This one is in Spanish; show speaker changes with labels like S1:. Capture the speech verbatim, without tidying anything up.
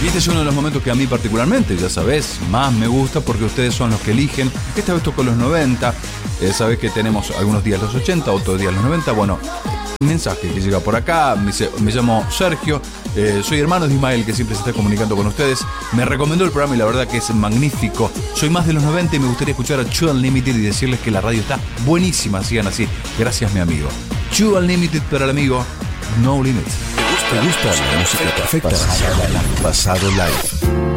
S1: este es uno de los momentos que a mí particularmente, ya sabes, más me gusta porque ustedes son los que eligen. Esta vez tocó los noventa, eh, sabés que tenemos algunos días los ochenta, otros días los noventa. Bueno, un mensaje que llega por acá, me, dice, me llamo Sergio, eh, soy hermano de Ismael, que siempre se está comunicando con ustedes. Me recomendó el programa y la verdad que es magnífico. Soy más de los noventa y me gustaría escuchar a Two Unlimited y decirles que la radio está buenísima. Sigan así. Gracias, mi amigo. Two Unlimited para el amigo No Limits.
S2: ¿Te gusta la música perfecta? Pasado Live.